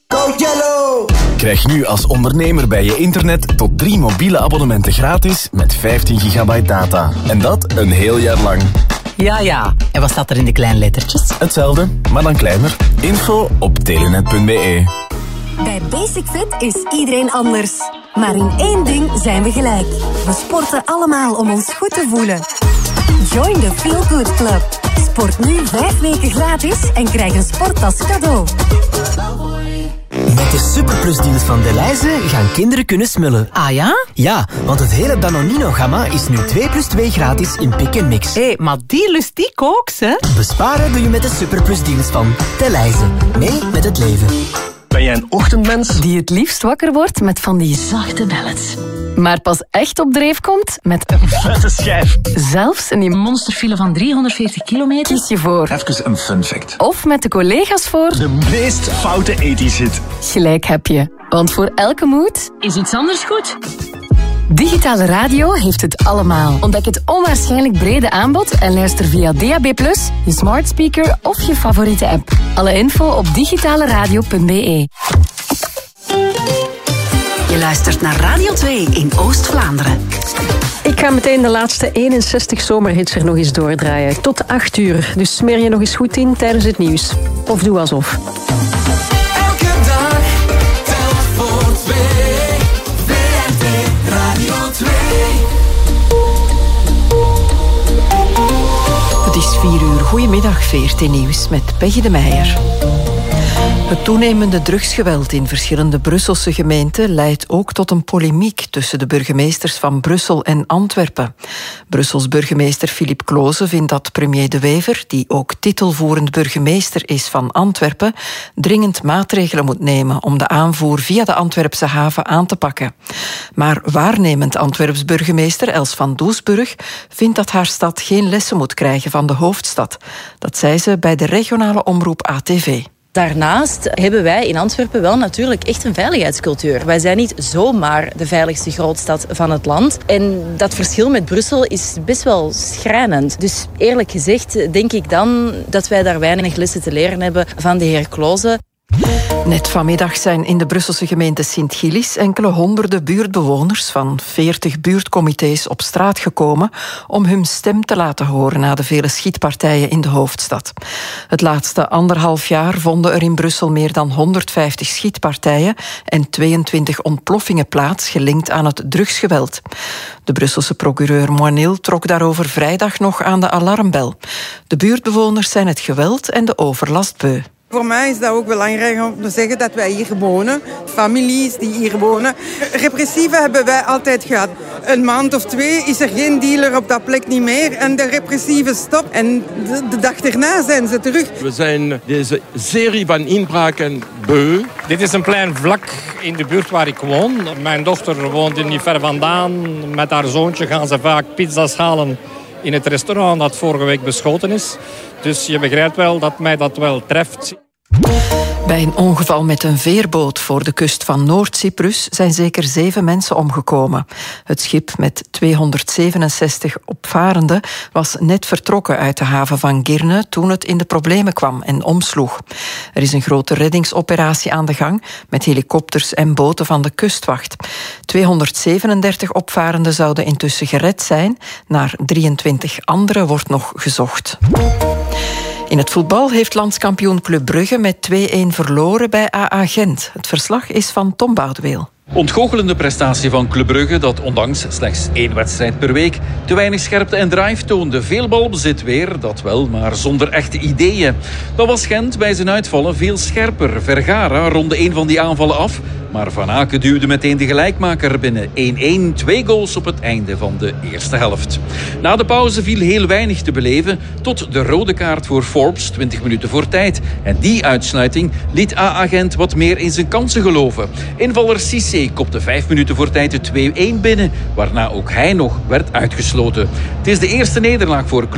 Go Yellow! Krijg nu als ondernemer bij je internet tot 3 mobiele abonnementen gratis met 15 gigabyte data. En dat een heel jaar lang. Ja. En wat staat er in de kleine lettertjes? Hetzelfde, maar dan kleiner. Info op telenet.be. Bij Basic Fit is iedereen anders. Maar in één ding zijn we gelijk. We sporten allemaal om ons goed te voelen. Join the Feel Good Club. Sport nu 5 weken gratis en krijg een sporttas cadeau. Met de Superplus-deals van Delhaize gaan kinderen kunnen smullen. Ah ja? Ja, want het hele Danonino-gamma is nu 2+2 gratis in Pick & Mix. Hé, maar die lust die kooks, hè? Besparen doe je met de Superplus-deals van Delhaize. Mee met het leven. Ben jij een ochtendmens? Die het liefst wakker wordt met van die zachte ballets. Maar pas echt op dreef komt met een vette schijf. Zelfs in die monsterfile van 340 kilometer kies je voor. Even een fun fact. Of met de collega's voor. De meest foute 80's hit. Gelijk heb je. Want voor elke mood is iets anders goed. Digitale radio heeft het allemaal. Ontdek het onwaarschijnlijk brede aanbod en luister via DAB+, je smart speaker of je favoriete app. Alle info op digitaleradio.be. Je luistert naar Radio 2 in Oost-Vlaanderen. Ik ga meteen de laatste 61 zomerhits er nog eens doordraaien. Tot 8 uur. Dus smeer je nog eens goed in tijdens het nieuws. Of doe alsof. Elke dag telt voor 2. VRT Radio 2. Het is 4 uur. Goedemiddag, VRT Nieuws met Peggy de Meijer. Het toenemende drugsgeweld in verschillende Brusselse gemeenten leidt ook tot een polemiek tussen de burgemeesters van Brussel en Antwerpen. Brussels burgemeester Philippe Kloze vindt dat premier De Wever, die ook titelvoerend burgemeester is van Antwerpen, dringend maatregelen moet nemen om de aanvoer via de Antwerpse haven aan te pakken. Maar waarnemend Antwerps burgemeester Els van Doesburg vindt dat haar stad geen lessen moet krijgen van de hoofdstad. Dat zei ze bij de regionale omroep ATV. Daarnaast hebben wij in Antwerpen wel natuurlijk echt een veiligheidscultuur. Wij zijn niet zomaar de veiligste grootstad van het land. En dat verschil met Brussel is best wel schrijnend. Dus eerlijk gezegd denk ik dan dat wij daar weinig lessen te leren hebben van de heer Kloze. Net vanmiddag zijn in de Brusselse gemeente Sint-Gillis enkele honderden buurtbewoners van 40 buurtcomité's op straat gekomen om hun stem te laten horen na de vele schietpartijen in de hoofdstad. Het laatste 1,5 jaar vonden er in Brussel meer dan 150 schietpartijen en 22 ontploffingen plaats gelinkt aan het drugsgeweld. De Brusselse procureur Moinil trok daarover vrijdag nog aan de alarmbel. De buurtbewoners zijn het geweld en de overlast beu. Voor mij is dat ook belangrijk om te zeggen dat wij hier wonen. Families die hier wonen. Repressieve hebben wij altijd gehad. Een maand of 2 is er geen dealer op dat plek niet meer. En de repressieve stopt. En de dag erna zijn ze terug. We zijn deze serie van inbraken beu. Dit is een klein vlak in de buurt waar ik woon. Mijn dochter woont er niet ver vandaan. Met haar zoontje gaan ze vaak pizza's halen in het restaurant dat vorige week beschoten is. Dus je begrijpt wel dat mij dat wel treft. Bij een ongeval met een veerboot voor de kust van Noord-Cyprus zijn zeker 7 mensen omgekomen. Het schip met 267 opvarenden was net vertrokken uit de haven van Girne toen het in de problemen kwam en omsloeg. Er is een grote reddingsoperatie aan de gang met helikopters en boten van de kustwacht. 237 opvarenden zouden intussen gered zijn. Naar 23 anderen wordt nog gezocht. In het voetbal heeft landskampioen Club Brugge met 2-1 verloren bij AA Gent. Het verslag is van Tom Boudeweel. Ontgoochelende prestatie van Club Brugge dat ondanks slechts 1 wedstrijd per week te weinig scherpte en drive toonde. Veel balbezit weer, dat wel, maar zonder echte ideeën. Dan was Gent bij zijn uitvallen veel scherper. Vergara ronde 1 van die aanvallen af, maar Van Aken duwde meteen de gelijkmaker binnen. 1-1, 2 goals op het einde van de eerste helft. Na de pauze viel heel weinig te beleven, tot de rode kaart voor Forbes 20 minuten voor tijd. En die uitsluiting liet AA Gent wat meer in zijn kansen geloven. Invaller Cissé kopte 5 minuten voor tijd de 2-1 binnen, waarna ook hij nog werd uitgesloten. Het is de eerste nederlaag voor